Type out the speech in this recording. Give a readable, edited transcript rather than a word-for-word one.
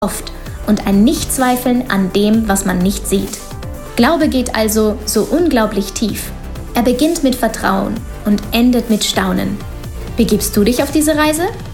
oft und ein Nichtzweifeln an dem, was man nicht sieht. Glaube geht also so unglaublich tief. Er beginnt mit Vertrauen und endet mit Staunen. Begibst du dich auf diese Reise?